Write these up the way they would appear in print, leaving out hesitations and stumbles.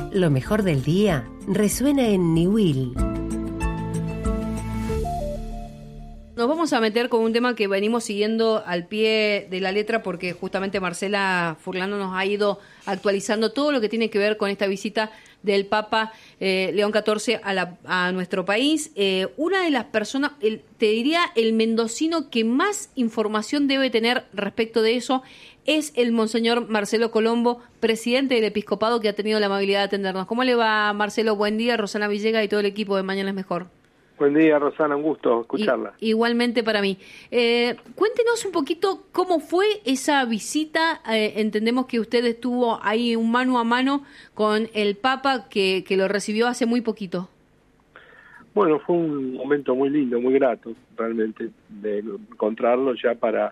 Lo mejor del día resuena en Niwil. Nos vamos a meter con un tema que venimos siguiendo al pie de la letra porque justamente Marcela Furlano nos ha ido actualizando todo lo que tiene que ver con esta visita del Papa León XIV a nuestro país. Una de las personas, te diría, el mendocino que más información debe tener respecto de eso es el Monseñor Marcelo Colombo, presidente del Episcopado, que ha tenido la amabilidad de atendernos. ¿Cómo le va, Marcelo? Buen día, Rosana Villegas y todo el equipo de Mañana es Mejor. Buen día, Rosana, un gusto escucharla. Igualmente para mí. Cuéntenos un poquito cómo fue esa visita. Entendemos que usted estuvo ahí un mano a mano con el Papa que lo recibió hace muy poquito. Bueno, fue un momento muy lindo, muy grato, realmente, de encontrarlo ya para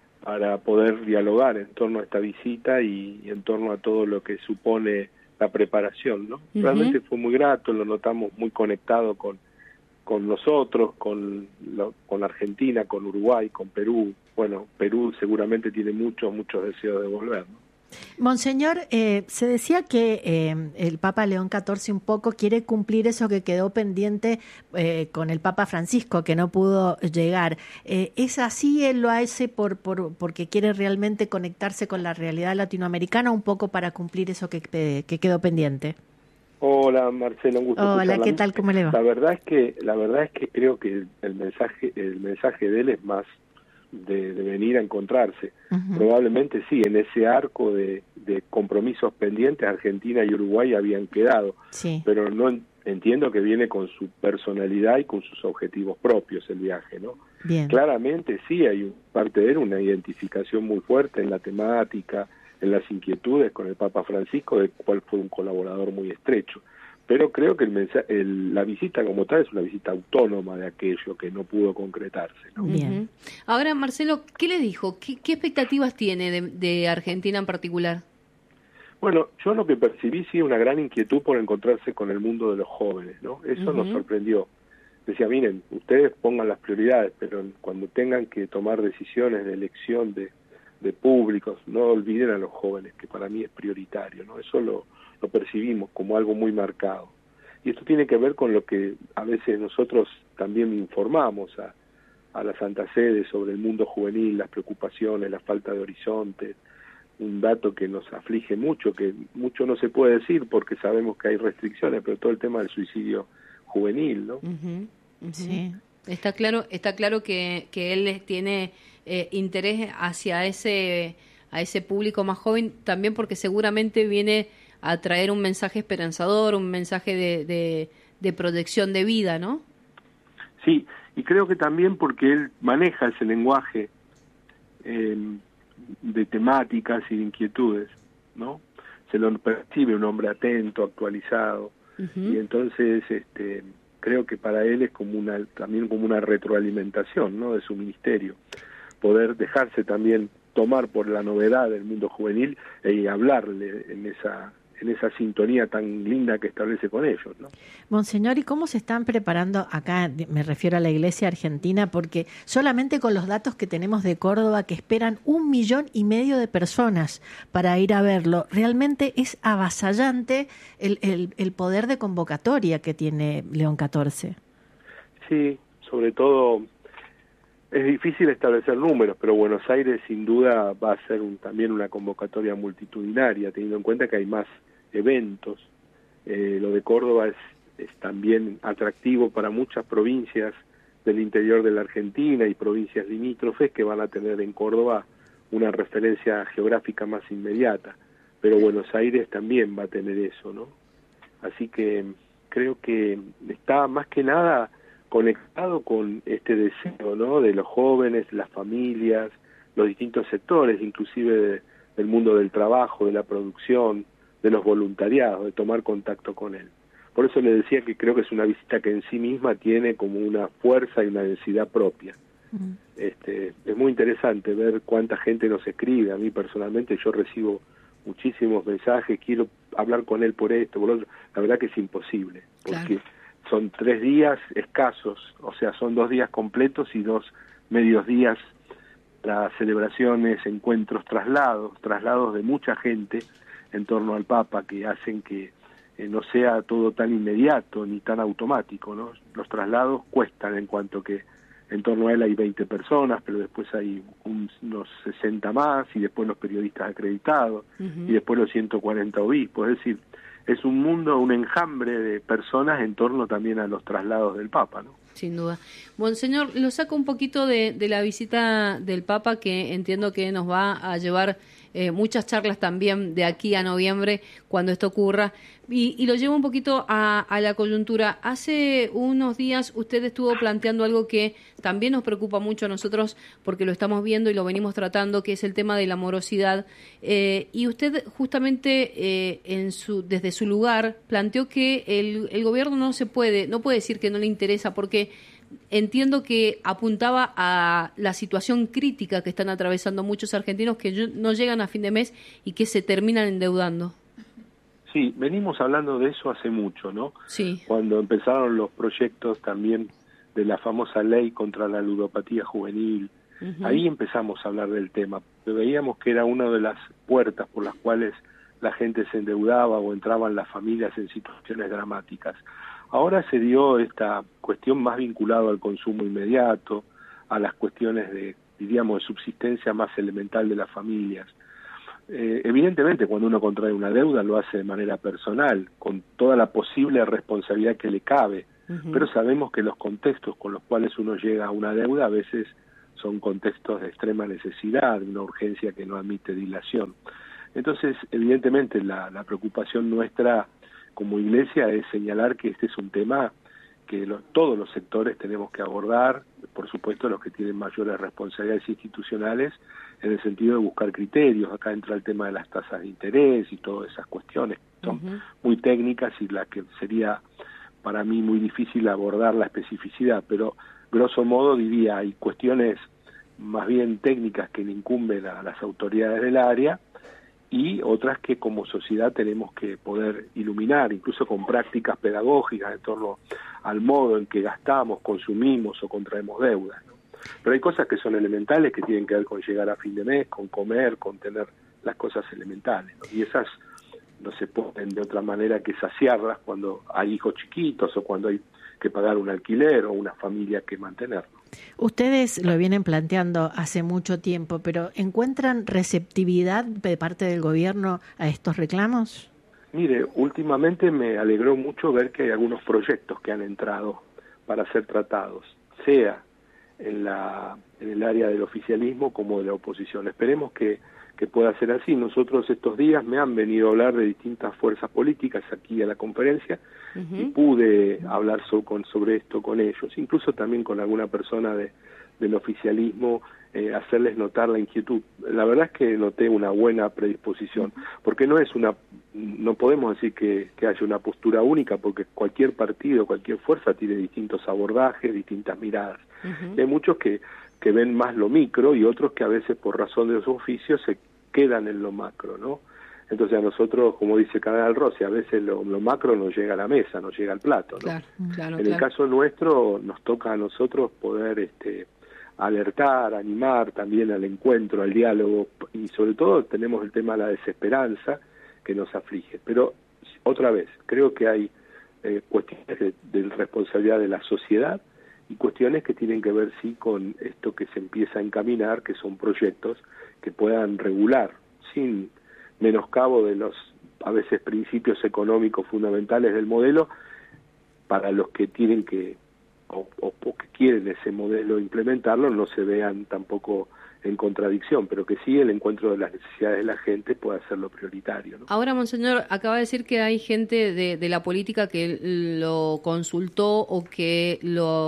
poder dialogar en torno a esta visita y en torno a todo lo que supone la preparación, ¿no? Uh-huh. Realmente fue muy grato, lo notamos muy conectado con nosotros, con Argentina, con Uruguay, con Perú. Bueno, Perú seguramente tiene muchos deseos de volver, ¿no? Monseñor, se decía que el Papa León XIV un poco quiere cumplir eso que quedó pendiente con el Papa Francisco, que no pudo llegar. ¿Es así? ¿Él lo hace porque quiere realmente conectarse con la realidad latinoamericana, un poco para cumplir eso que quedó pendiente? Hola, Marcelo, un gusto. Hola, ¿qué tal? ¿Cómo le va? La verdad es que creo que el mensaje de él es más de venir a encontrarse. Uh-huh. Probablemente sí, en ese arco de compromisos pendientes Argentina y Uruguay habían quedado, sí. Pero no entiendo que viene con su personalidad y con sus objetivos propios el viaje, ¿no? Bien. Claramente sí hay parte de él una identificación muy fuerte en la temática, en las inquietudes con el Papa Francisco, del cual fue un colaborador muy estrecho. Pero creo que la visita como tal es una visita autónoma de aquello que no pudo concretarse, ¿no? Bien. Ahora, Marcelo, ¿qué le dijo? ¿Qué expectativas tiene de Argentina en particular? Bueno, yo lo que percibí sí una gran inquietud por encontrarse con el mundo de los jóvenes, ¿no? Eso nos sorprendió. Decía, miren, ustedes pongan las prioridades, pero cuando tengan que tomar decisiones de elección de públicos, no olviden a los jóvenes, que para mí es prioritario, ¿no? Eso lo percibimos como algo muy marcado. Y esto tiene que ver con lo que a veces nosotros también informamos a la Santa Sede sobre el mundo juvenil, las preocupaciones, la falta de horizonte, un dato que nos aflige mucho, que mucho no se puede decir porque sabemos que hay restricciones, pero todo el tema del suicidio juvenil, ¿no? Uh-huh. Uh-huh. Sí. Está claro que él tiene interés hacia ese público más joven, también porque seguramente viene a traer un mensaje esperanzador, un mensaje de protección de vida, ¿no? Sí, y creo que también porque él maneja ese lenguaje de temáticas y de inquietudes, ¿no? Se lo percibe un hombre atento, actualizado, uh-huh. Y entonces creo que para él es también como una retroalimentación, ¿no? De su ministerio, poder dejarse también tomar por la novedad del mundo juvenil y hablarle en esa sintonía tan linda que establece con ellos, ¿no? Monseñor, ¿y cómo se están preparando acá? Me refiero a la Iglesia Argentina, porque solamente con los datos que tenemos de Córdoba, que esperan 1,5 millones de personas para ir a verlo, realmente es avasallante el poder de convocatoria que tiene León XIV. Sí, sobre todo es difícil establecer números, pero Buenos Aires sin duda va a ser también una convocatoria multitudinaria, teniendo en cuenta que hay más eventos. Lo de Córdoba es también atractivo para muchas provincias del interior de la Argentina y provincias limítrofes que van a tener en Córdoba una referencia geográfica más inmediata, pero Buenos Aires también va a tener eso, ¿no? Así que creo que está más que nada conectado con este deseo, ¿no? De los jóvenes, las familias, los distintos sectores, inclusive del mundo del trabajo, de la producción, de los voluntariados, de tomar contacto con él. Por eso le decía que creo que es una visita que en sí misma tiene como una fuerza y una densidad propia. Uh-huh. Es muy interesante ver cuánta gente nos escribe. A mí personalmente yo recibo muchísimos mensajes, quiero hablar con él por esto, por otro. La verdad que es imposible, porque son 3 días escasos, o sea, son 2 días completos y 2 medios días para celebraciones, encuentros, traslados de mucha gente en torno al Papa que hacen que no sea todo tan inmediato ni tan automático, ¿no? Los traslados cuestan, en cuanto que en torno a él hay 20 personas, pero después hay unos 60 más, y después los periodistas acreditados, y después los 140 obispos. Es decir, es un mundo, un enjambre de personas en torno también a los traslados del Papa, ¿no? Sin duda. Monseñor, lo saco un poquito de la visita del Papa, que entiendo que nos va a llevar muchas charlas también de aquí a noviembre, cuando esto ocurra, y lo llevo un poquito a la coyuntura. Hace unos días usted estuvo planteando algo que también nos preocupa mucho a nosotros, porque lo estamos viendo y lo venimos tratando, que es el tema de la morosidad, y usted justamente desde su lugar planteó que el gobierno no puede decir que no le interesa, porque entiendo que apuntaba a la situación crítica que están atravesando muchos argentinos que no llegan a fin de mes y que se terminan endeudando. Sí, venimos hablando de eso hace mucho, ¿no? Sí. Cuando empezaron los proyectos también de la famosa ley contra la ludopatía juvenil, ahí empezamos a hablar del tema. Veíamos que era una de las puertas por las cuales la gente se endeudaba o entraban las familias en situaciones dramáticas. Ahora se dio esta cuestión más vinculada al consumo inmediato, a las cuestiones de, diríamos, de subsistencia más elemental de las familias. Evidentemente, cuando uno contrae una deuda lo hace de manera personal, con toda la posible responsabilidad que le cabe, pero sabemos que los contextos con los cuales uno llega a una deuda a veces son contextos de extrema necesidad, de una urgencia que no admite dilación. Entonces, evidentemente, la preocupación nuestra como Iglesia es señalar que este es un tema que todos los sectores tenemos que abordar, por supuesto los que tienen mayores responsabilidades institucionales, en el sentido de buscar criterios. Acá entra el tema de las tasas de interés y todas esas cuestiones que son muy técnicas y la que sería para mí muy difícil abordar la especificidad, pero grosso modo diría, hay cuestiones más bien técnicas que le incumben a las autoridades del área, y otras que como sociedad tenemos que poder iluminar, incluso con prácticas pedagógicas en torno al modo en que gastamos, consumimos o contraemos deudas, ¿no? Pero hay cosas que son elementales, que tienen que ver con llegar a fin de mes, con comer, con tener las cosas elementales, ¿no? Y esas no se pueden de otra manera que saciarlas cuando hay hijos chiquitos o cuando hay que pagar un alquiler o una familia que mantener. Ustedes lo vienen planteando hace mucho tiempo, pero ¿encuentran receptividad de parte del gobierno a estos reclamos? Mire, últimamente me alegró mucho ver que hay algunos proyectos que han entrado para ser tratados, sea en el área del oficialismo como de la oposición. Esperemos que pueda ser así. Nosotros estos días me han venido a hablar de distintas fuerzas políticas aquí a la conferencia y pude hablar sobre esto con ellos, incluso también con alguna persona del oficialismo, hacerles notar la inquietud. La verdad es que noté una buena predisposición, porque no podemos decir que haya una postura única, porque cualquier partido, cualquier fuerza tiene distintos abordajes, distintas miradas. Y hay muchos que ven más lo micro y otros que a veces por razón de su oficio se quedan en lo macro, ¿no? Entonces a nosotros, como dice Cardenal Rossi, a veces lo macro no llega a la mesa, no llega al plato, ¿no? Claro, en el caso nuestro nos toca a nosotros poder alertar, animar también al encuentro, al diálogo, y sobre todo tenemos el tema de la desesperanza que nos aflige. Pero otra vez, creo que hay cuestiones de responsabilidad de la sociedad y cuestiones que tienen que ver sí con esto que se empieza a encaminar, que son proyectos que puedan regular, sin menoscabo de los a veces principios económicos fundamentales del modelo, para los que tienen que o que quieren ese modelo implementarlo, no se vean tampoco en contradicción, pero que sí el encuentro de las necesidades de la gente pueda ser lo prioritario, ¿no? Ahora, Monseñor, acaba de decir que hay gente de la política que lo consultó o que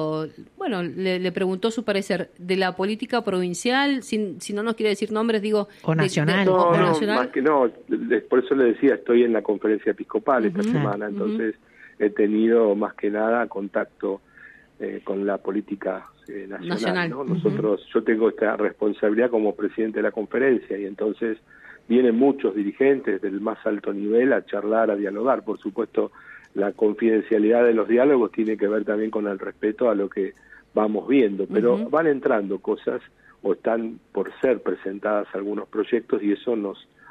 le preguntó su parecer. ¿De la política provincial? Si no nos quiere decir nombres, digo... O nacional. No, más que no. Por eso le decía, estoy en la conferencia episcopal esta semana, entonces he tenido más que nada contacto con la política nacional, ¿no? Nosotros, yo tengo esta responsabilidad como presidente de la conferencia y entonces vienen muchos dirigentes del más alto nivel a charlar, a dialogar. Por supuesto, la confidencialidad de los diálogos tiene que ver también con el respeto a lo que vamos viendo, pero van entrando cosas o están por ser presentadas algunos proyectos y eso nos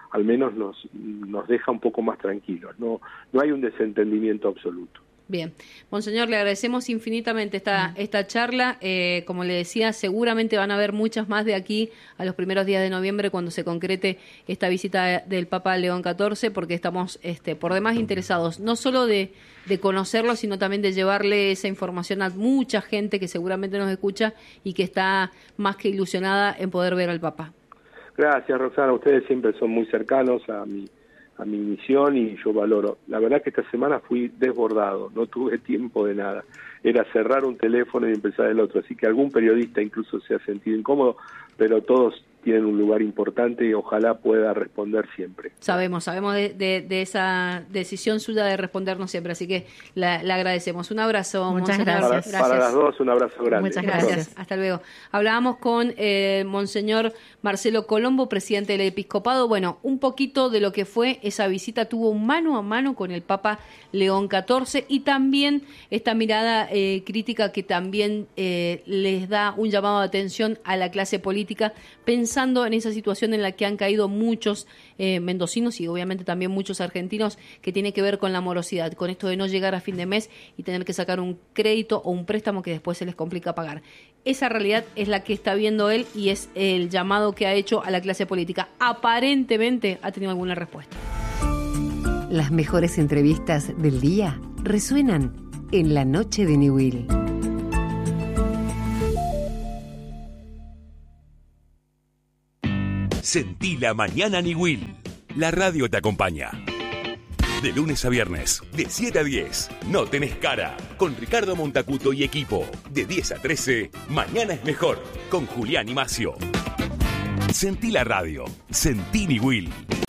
al menos nos deja un poco más tranquilos. No hay un desentendimiento absoluto. Bien, Monseñor, le agradecemos infinitamente esta charla. Como le decía, seguramente van a haber muchas más de aquí a los primeros días de noviembre cuando se concrete esta visita del Papa León XIV, porque estamos por demás interesados, no solo de conocerlo, sino también de llevarle esa información a mucha gente que seguramente nos escucha y que está más que ilusionada en poder ver al Papa. Gracias, Roxana. Ustedes siempre son muy cercanos a mi misión y yo valoro. La verdad que esta semana fui desbordado, no tuve tiempo de nada. Era cerrar un teléfono y empezar el otro, así que algún periodista incluso se ha sentido incómodo, pero todos tienen un lugar importante y ojalá pueda responder siempre. Sabemos de esa decisión suya de respondernos siempre, así que le agradecemos. Un abrazo. Muchas gracias. Para las dos, un abrazo grande. Muchas gracias. Hasta luego. Hablábamos con Monseñor Marcelo Colombo, presidente del Episcopado. Bueno, un poquito de lo que fue esa visita. Tuvo un mano a mano con el Papa León XIV y también esta mirada crítica que también les da un llamado de atención a la clase política, pensando en esa situación en la que han caído muchos mendocinos y obviamente también muchos argentinos, que tiene que ver con la morosidad, con esto de no llegar a fin de mes y tener que sacar un crédito o un préstamo que después se les complica pagar. Esa realidad es la que está viendo él y es el llamado que ha hecho a la clase política. Aparentemente ha tenido alguna respuesta. Las mejores entrevistas del día resuenan en la noche de Niwil. Sentí la mañana Niwil. La radio te acompaña. De lunes a viernes, de 7 a 10, No Tenés Cara, con Ricardo Montacuto y equipo. De 10 a 13, Mañana es Mejor, con Julián y Macio. Sentí la radio. Sentí Niwil.